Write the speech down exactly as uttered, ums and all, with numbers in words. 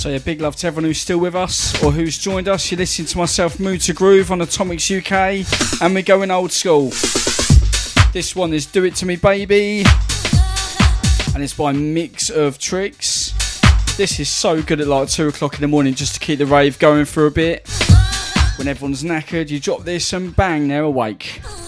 So yeah, big love to everyone who's still with us or who's joined us. You're listening to myself, Mood to Groove, on Atomics U K, and we're going old school. This one is Do It To Me Baby, and it's by Mix of Tricks. This is so good at like two o'clock in the morning, just to keep the rave going for a bit. When everyone's knackered, you drop this and bang, they're awake.